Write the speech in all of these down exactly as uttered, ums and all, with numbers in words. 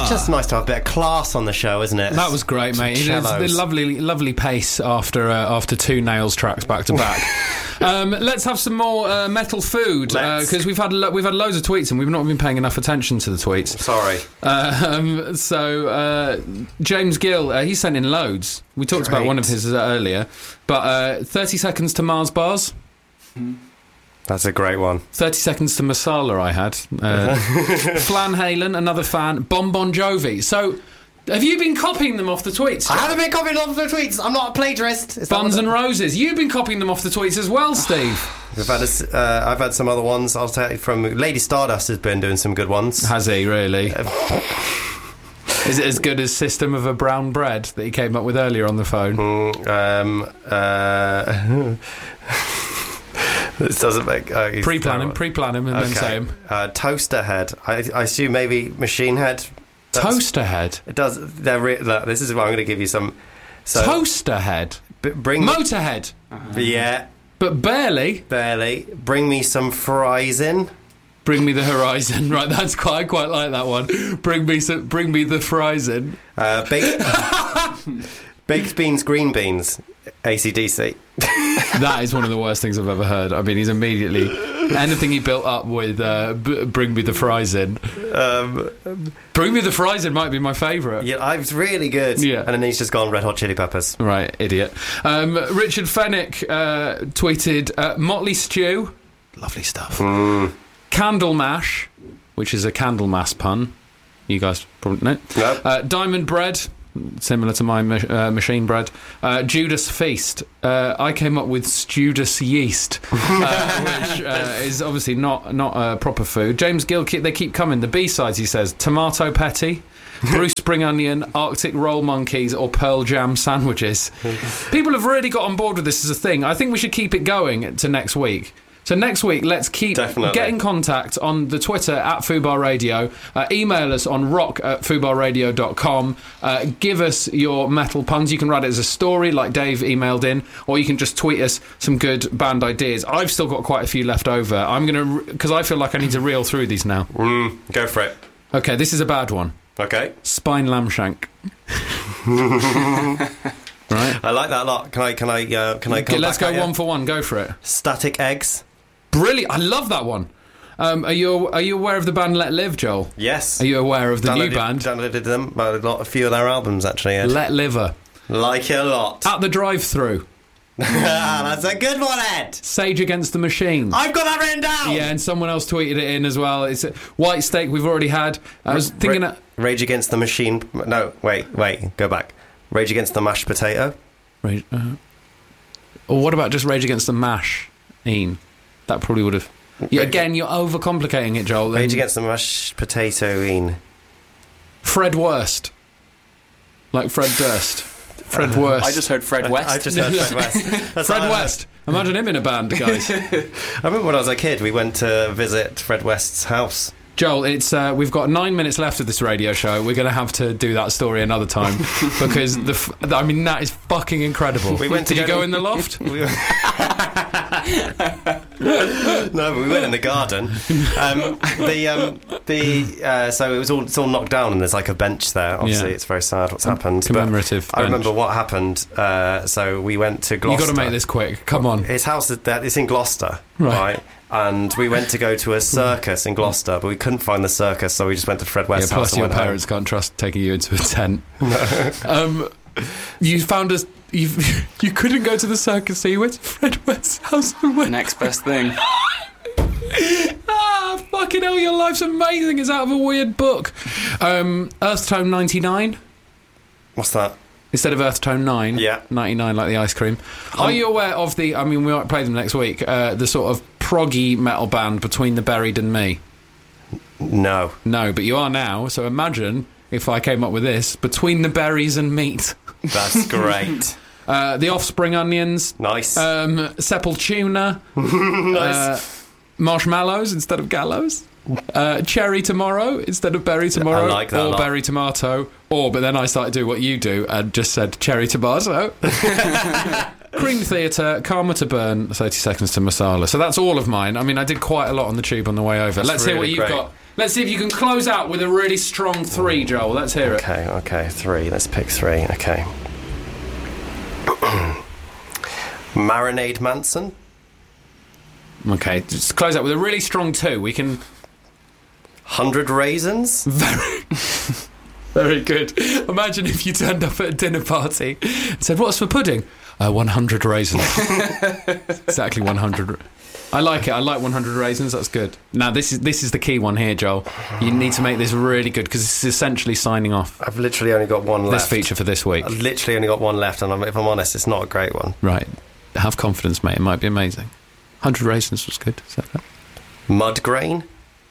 It's just nice to have a bit of class on the show, isn't it? That was great, Some mate. It's cellos. the lovely, lovely pace after uh, after two Nails tracks back to back. Um, let's have some more uh, metal food because uh, we've had lo- we've had loads of tweets and we've not been paying enough attention to the tweets. Sorry. Uh, um, so uh, James Gill, uh, he sent in loads. We talked Great. about one of his uh, earlier, but uh, thirty seconds to Mars bars. That's a great one. thirty seconds to Masala. I had uh, Flan Halen, another fan. Bon Bon Jovi. So. Have you been copying them off the tweets? I haven't been copying off the tweets. I'm not a plagiarist. Is that Buns what- and Roses. You've been copying them off the tweets as well, Steve. We've had a s uh, I've had some other ones. I'll tell you from Lady Stardust has been doing some good ones. Has he really? Is it as good as System of a Brown Bread that he came up with earlier on the phone? Mm, um, uh, this doesn't make... Uh, he's Pre-plan him, terrible. pre-plan him and Okay. then say him. Uh, Toaster Head. I, I assume maybe Machine Head. That's- Toaster Head? It does. They're re- look, this is what I'm going to give you some... So, Toaster Head? b- bring Motorhead? Yeah, But barely. barely. Bring me some fries in. Bring me the horizon. Right, that's quite, I quite like that one. Bring me some, bring me the fries in. Uh, baked, baked beans, green beans. A C D C. That is one of the worst things I've ever heard. I mean, he's immediately... Anything he built up with uh, b- bring me the fries in. Um, Bring me the fries in might be my favourite. yeah, I was really good. Yeah. And then he's just gone Red Hot Chili Peppers. Right, idiot. Um, Richard Fennick uh, tweeted uh, Motley Stew. Lovely stuff. Mm. Candle Mash, which is a Candlemas pun. You guys probably know. No. Uh, Diamond Bread, similar to my ma- uh, machine bread. Uh, Judas Feast. Uh, I came up with Judas Yeast, uh, which uh, is obviously not not uh, proper food. James Gill, keep, they keep coming. The B-sides, he says, Tomato Petty, Bruce Spring Onion, Arctic Roll Monkeys, or Pearl Jam sandwiches. People have really got on board with this as a thing. I think we should keep it going to next week. So next week, let's keep Definitely. get in contact on the Twitter at Fubar Radio. Uh, email us on rock at fubarradio dot com. Uh, give us your metal puns. You can write it as a story, like Dave emailed in, or you can just tweet us some good band ideas. I've still got quite a few left over. I'm gonna because I feel like I need to reel through these now. Mm, go for it. Okay, this is a bad one. Okay. Spine lamb shank. Right. I like that a lot. Can I? Can I? Uh, can I? Okay, Come let's back go at you? one for one. Go for it. Static Eggs. Brilliant. I love that one. Um, are you are you aware of the band Let Live, Joel? Yes. Are you aware of the new Downloaded- band Downloaded them. Well, a lot, a few of their albums actually. Ed. Let Liver? Like it a lot. At the drive-through. That's a good one, Ed. Sage Against the Machine. I've got that written down. Yeah, and someone else tweeted it in as well. It's uh, White Steak. We've already had. I was thinking. Ra- that Rage Against the Machine. No, wait, wait, go back. Rage Against the Mashed Potato. Rage, uh, or what about just Rage Against the Mash? Ian, that probably would have. Yeah, again, you're overcomplicating it, Joel. Rage And Against the Mashed Potato. In. Fred Worst, like Fred Durst. Fred Worst. I just heard Fred West. I just heard Fred West. That's Fred all I West. Imagine him in a band, guys. heard. I remember when I was a kid, we went to visit Fred West's house. Joel, it's uh, we've got nine minutes left of this radio show. We're going to have to do that story another time because the f- I mean that is fucking incredible. We went to Did you go go to- in the loft? We were- no, but we went in the garden. Um, the um, the uh, so it was all it's all knocked down and there's like a bench there. Obviously, Yeah. it's very sad what's happened. but Commemorative I remember bench. what happened. Uh, so we went to You Gloucester. got to make this quick. Come on. His house is there. It's in Gloucester, Right. right? And we went to go to a circus in Gloucester, but we couldn't find the circus, so we just went to Fred Yeah, West's house plus and your went home. parents can't trust taking you into a tent. um, you found us. You you couldn't go to the circus, so you went to Fred West's house and went. Next best thing. Ah, fucking hell! Your life's amazing. It's out of a weird book. Um, Earth Tone ninety-nine What's that? instead of Earth Tone nine. Yeah. ninety-nine like the ice cream. Are you aware of the? I mean, we might play them next week. Uh, the sort of proggy metal band Between the Buried and Me. No. No, but you are now. So imagine if I came up with this: Between the Berries and Meat. That's great. Uh, the Offspring Onions. Nice. Um, Sepultura. uh, marshmallows instead of gallows. Uh, cherry tomorrow instead of berry tomorrow. I like that a Or lot. berry tomato. Or, but then I started to do what you do and just said cherry tomato. Cream Theatre, Karma to Burn, thirty seconds to Masala. So that's all of mine. I mean, I did quite a lot on the tube on the way over. That's Let's hear what really you've great. got. Let's see if you can close out with a really strong three, Joel. Let's hear it. Okay, okay, three. Let's pick three. Okay. Marinade Manson. Okay, just close out with a really strong two. We can... Hundred Raisins. Very... Very good. Imagine if you turned up at a dinner party and said, "What's for pudding?" Uh, one hundred raisins. Exactly one hundred. I like it. I like one hundred raisins. That's good. Now, this is this is the key one here, Joel. You need to make this really good because this is essentially signing off I've literally only got one this left. feature for this week. I've literally only got one left, and I'm, if I'm honest, it's not a great one. Right. Have confidence, mate. It might be amazing. one hundred raisins was good. Is that right? Mudgrain.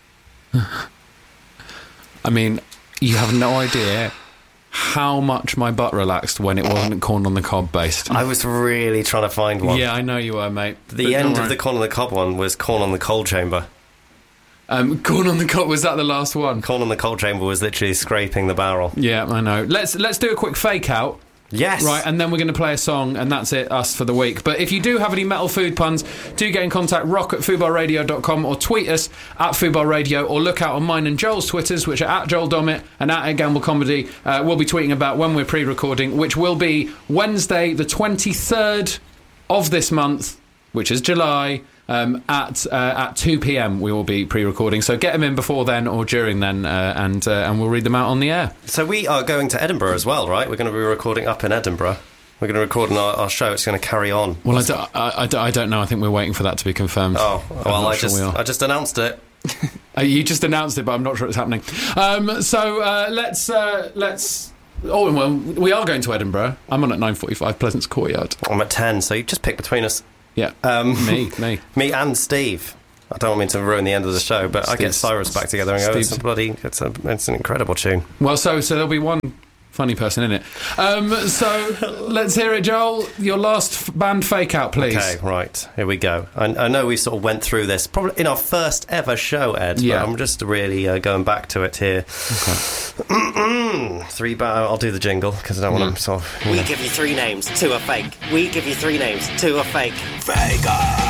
I mean, you have no idea how much my butt relaxed when it wasn't corn on the cob based. I was really trying to find one. Yeah, I know you were, mate. The But end don't of worry. the corn on the cob one was corn on the coal chamber. Um, corn on the cob, was that the last one? Corn on the coal chamber was literally scraping the barrel. Yeah, I know. Let's let's do a quick fake out. Yes. Right, and then we're going to play a song, and that's it, us for the week. But if you do have any metal food puns, do get in contact, rock at foodbar radio dot com, or tweet us at foodbar radio, or look out on mine and Joel's Twitters, which are at Joel Dommett and at Ed Gamble Comedy. Uh, we'll be tweeting about when we're pre-recording, which will be Wednesday, the twenty-third of this month, which is July. Um, at uh, at two p.m. we will be pre-recording, so get them in before then or during then, uh, and uh, and we'll read them out on the air. So we are going to Edinburgh as well, right? We're going to be recording up in Edinburgh. We're going to record our, our show. It's going to carry on. Well, I, do, I, I, do, I don't know. I think we're waiting for that to be confirmed. Oh, I'm well, not I sure just we are. I just announced it. Uh, you just announced it, but I'm not sure it's happening. Um, so uh, let's uh, let's. Oh, well, we are going to Edinburgh. I'm on at nine forty-five, Pleasance Courtyard. I'm at ten, so you just pick between us. Yeah, Um, me, me. Me and Steve. I don't want me to ruin the end of the show, but I get Steve's- Cyrus back together and go, it's a Steve's- bloody, it's, a, it's an incredible tune. Well, so so there'll be one funny person in it. Um, so let's hear it, Joel. Your last f- band fake out, please. Okay, right, here we go. I, I know we sort of went through this probably in our first ever show, Ed, Yeah. but I'm just really uh, going back to it here. Okay. Three, ba- I'll do the jingle because I don't want to sort of... you We know. give you three names, two are fake. We give you three names, two are fake. Fake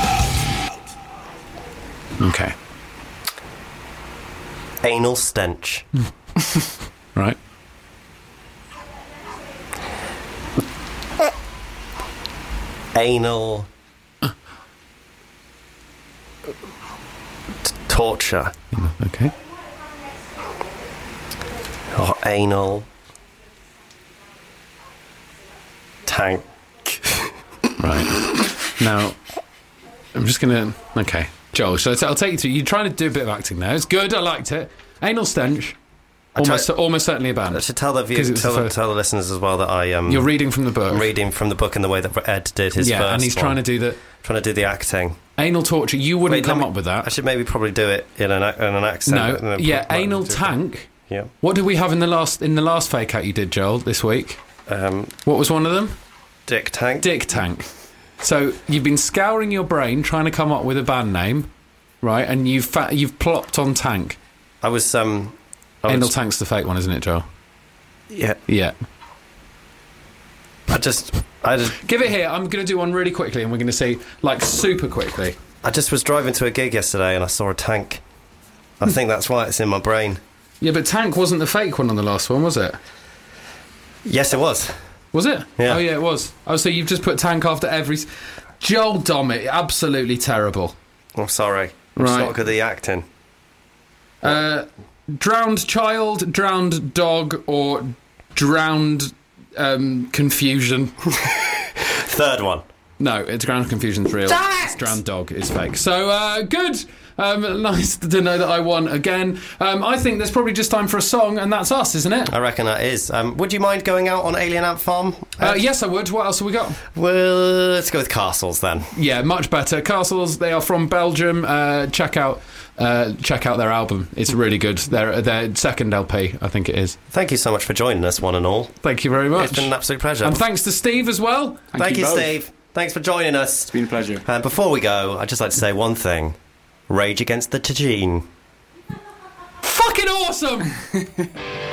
Okay. Anal stench. Right. Anal... t- torture. Okay. Or anal... tank. Right. Now, I'm just going to... Okay. Joel, so I'll take you to... You're trying to do a bit of acting there. It's good. I liked it. Anal stench. Almost, try- almost certainly a band. I should tell the, view, 'Cause it was tell, the the, first- tell the listeners as well that I um You're reading from the book. I'm reading from the book in the way that Ed did his yeah, first and he's one. trying to do the trying to do the acting. anal torture. You wouldn't Wait, let come me- up with I that. should maybe probably do it in an, ac- in an accent. and No. then Yeah, put- anal do it. tank. Yeah. What did we have in the last in the last fake out you did, Joel, this week? Um, What was one of them? Dick tank. Dick tank. So you've been scouring your brain trying to come up with a band name, right? And you've fa- you've plopped on tank. I was um. I Anal was, tank's the fake one, isn't it, Joel? yeah. Yeah. I just I just Give it here. I'm going to do one really quickly, and we're going to see like super quickly. I just was driving to a gig yesterday and I saw a tank. I think that's why it's in my brain. Yeah, but tank wasn't the fake one on the last one, was it? Yes, it was. Was it? Yeah. Oh yeah, it was. Oh, so you've just put tank after every. s- Joel Dommett, absolutely terrible. I'm sorry. I'm just Right. not good at the acting. Uh, drowned child, drowned dog, or drowned um, confusion. Third one. No, it's drowned confusion's real. It's drowned dog is fake. So uh, good. Um, nice to know that I won again. Um, I think there's probably just time for a song, and that's us, isn't it? I reckon that is. Um, would you mind going out on Alien Ant Farm? Uh, yes, I would. What else have we got? Well, let's go with Castles then. Yeah, much better. Castles. They are from Belgium. Uh, check out, uh, check out their album. It's really good. Their their second L P, I think it is. Thank you so much for joining us, one and all. Thank you very much. It's been an absolute pleasure. And thanks to Steve as well. Thank, you, you both. Steve. Thanks for joining us. It's been a pleasure. And before we go, I'd just like to say one thing. Rage Against the Tagine. Fucking awesome.